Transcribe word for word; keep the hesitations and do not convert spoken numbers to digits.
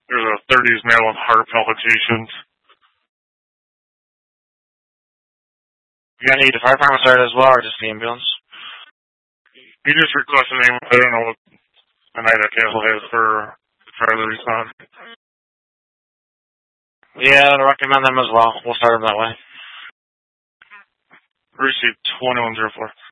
There's a thirties male with heart palpitations. You gonna need the fire department started as well, or just the ambulance? He just requested a name. I don't know what the night at Castle has for try to respond. Yeah, I'd recommend them as well. We'll start them that way. Receipt twenty-one oh four.